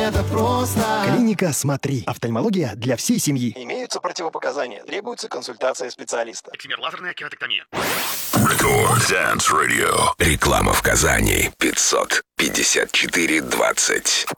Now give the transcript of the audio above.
это просто. Клиника «Смотри». Офтальмология для всей семьи. Имеются противопоказания. Требуется консультация специалиста. Экзимер, лазерная кератоктомия. Record Dance Radio. Реклама в Казани. 554-20.